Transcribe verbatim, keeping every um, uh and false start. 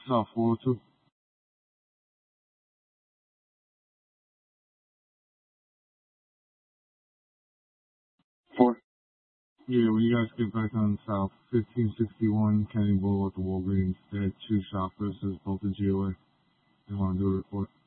South four oh two. Four. Yeah, when you guys get back on South, fifteen sixty-one Kenny Boulevard at the Walgreens, they had two shoplifters, both in G O A. They want to do a report.